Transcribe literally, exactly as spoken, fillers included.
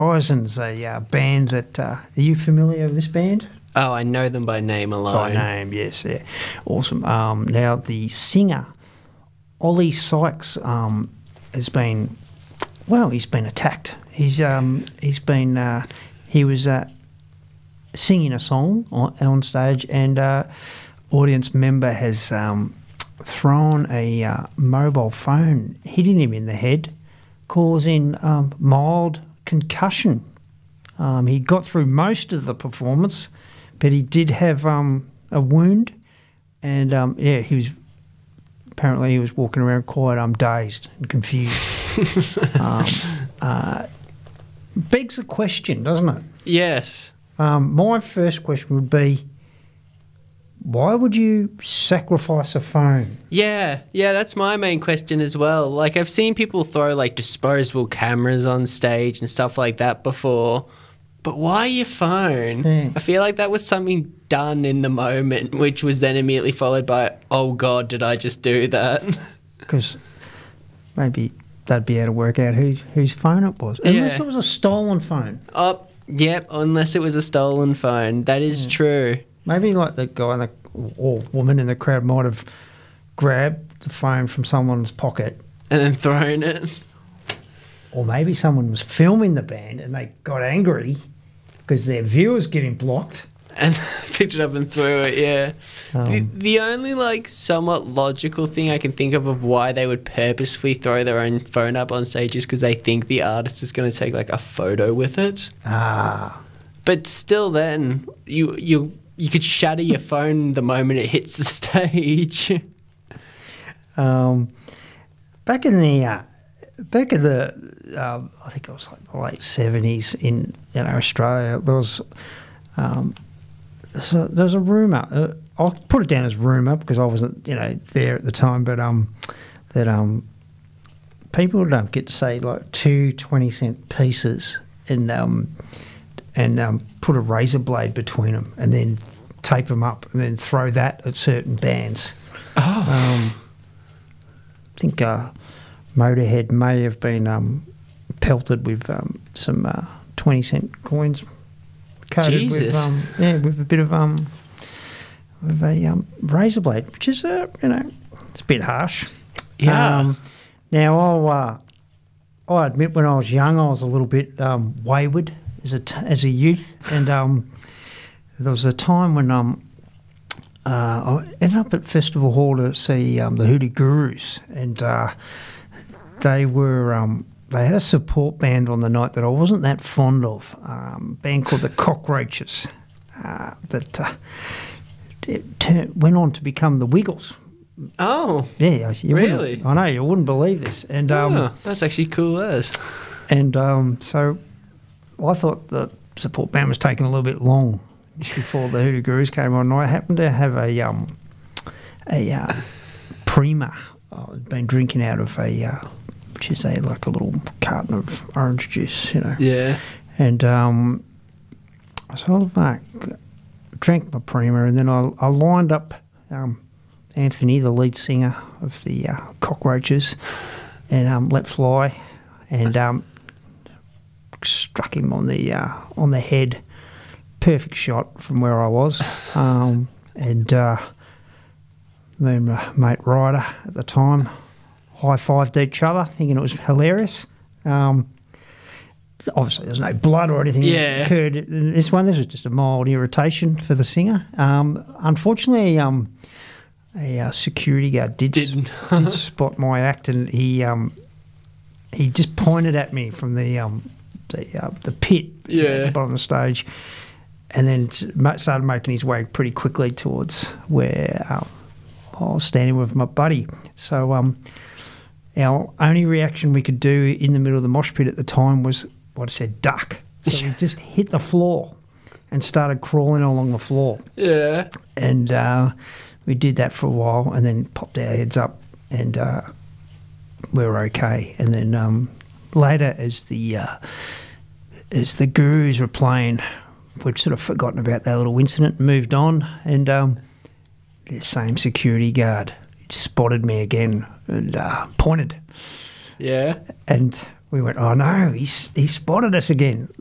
Horizon's a uh, band that... Uh, are you familiar with this band? Oh, I know them by name alone. By name, yes, yeah. Awesome. Um, now, the singer, Ollie Sykes, um, has been... Well, he's been attacked. He's um, he's been... Uh, he was uh, singing a song on, on stage, and uh, audience member has um, thrown a uh, mobile phone, hitting him in the head, causing um, mild concussion. Um, he got through most of the performance, but he did have um, a wound, and um, yeah, he was apparently he was walking around quite um, dazed and confused. um, uh, begs a question, doesn't it? Yes. Um, my first question would be, why would you sacrifice a phone? Yeah, yeah, that's my main question as well. Like, I've seen people throw, like, disposable cameras on stage and stuff like that before, but why your phone? Yeah. I feel like that was something done in the moment, which was then immediately followed by, oh, God, did I just do that? Because maybe they'd be able to work out who, whose phone it was. Unless Yeah. it was a stolen phone. Oh, yep, unless it was a stolen phone. That is Yeah. true. Maybe like the guy in the, or woman in the crowd might have grabbed the phone from someone's pocket. And then thrown it. Or maybe someone was filming the band and they got angry because their viewers getting blocked. And picked it up and threw it, yeah. Um, the, the only, like, somewhat logical thing I can think of of why they would purposefully throw their own phone up on stage is because they think the artist is going to take, like, a photo with it. Ah. But still then, you you you could shatter your phone the moment it hits the stage. Um, back in the, uh, back in the, uh, I think it was like the late seventies in, you know, Australia, there was... Um, So there's a rumour. Uh, I'll put it down as rumour because I wasn't, you know, there at the time. But um, that um, people don't get to say like two twenty cent pieces and um, and um, put a razor blade between them and then tape them up and then throw that at certain bands. Oh. Um, I think uh, Motorhead may have been um, pelted with um, some uh, twenty cent coins. Coated Jesus. with um, yeah, with a bit of um, with a um, razor blade, which is uh, you know, it's a bit harsh. Yeah. Um, now I'll uh, I admit when I was young, I was a little bit um, wayward as a t- as a youth, and um, there was a time when um, uh, I ended up at Festival Hall to see um, the Hoodoo Gurus, and uh, they were. Um, They had a support band on the night that I wasn't that fond of, um, a band called the Cockroaches, uh, that uh, it tur- went on to become the Wiggles. Oh, Yeah, you really? wouldn't- I know, you wouldn't believe this. And um, oh, that's actually cool as. and um, so I thought the support band was taking a little bit long before the Hoodoo Gurus came on. And I happened to have a um, a uh, Prima. I'd been drinking out of a... Uh, which is a, like a little carton of orange juice, you know. Yeah. And um, I sort of uh, drank my Prima, and then I, I lined up um, Anthony, the lead singer of the uh, Cockroaches, and um, let fly, and um, struck him on the uh, on the head. Perfect shot from where I was, um, and uh, me and my mate Ryder at the time high-fived each other, thinking it was hilarious. Um, obviously, there's no blood or anything Yeah. that occurred in this one. This was just a mild irritation for the singer. Um, unfortunately, um, a uh, security guard did Didn't. did spot my act, and he um, he just pointed at me from the um, the uh, the pit Yeah. at the bottom of the stage, and then s- ma- started making his way pretty quickly towards where um, I was standing with my buddy. So um, our only reaction we could do in the middle of the mosh pit at the time was what I said, duck. So we just hit the floor and started crawling along the floor. Yeah. And uh, we did that for a while and then popped our heads up and uh, we were okay. And then um, later as the uh, as the Gurus were playing, we'd sort of forgotten about that little incident and moved on. And um, the same security guard spotted me again and uh, pointed. Yeah. And We went, oh no, he's he spotted us again.